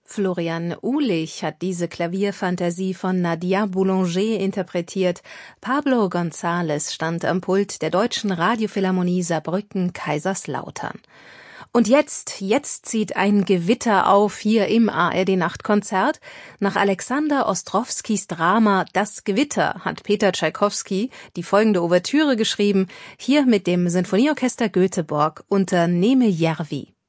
Florian Uhlich hat diese Klavierfantasie von Nadia Boulanger interpretiert. Pablo González stand am Pult der Deutschen Radiophilharmonie Saarbrücken-Kaiserslautern. Und jetzt zieht ein Gewitter auf hier im ARD-Nachtkonzert. Nach Alexander Ostrowskis Drama Das Gewitter hat Peter Tschaikowski die folgende Ouvertüre geschrieben, hier mit dem Sinfonieorchester Göteborg unter Neeme Järvi.